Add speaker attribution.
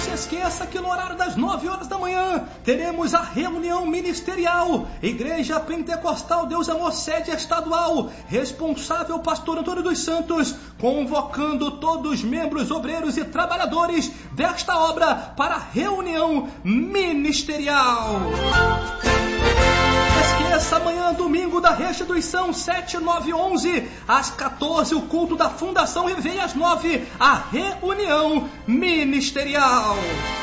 Speaker 1: se esqueça que no horário das 9 horas da manhã teremos a reunião ministerial. Igreja Pentecostal Deus Amor Sede Estadual, responsável pastor Antônio dos Santos, convocando todos os membros, obreiros e trabalhadores desta obra para a reunião ministerial. Esqueça, amanhã, domingo da restituição, 7, 9, 11, às 14, o culto da Fundação Reveia, às 9, a reunião ministerial.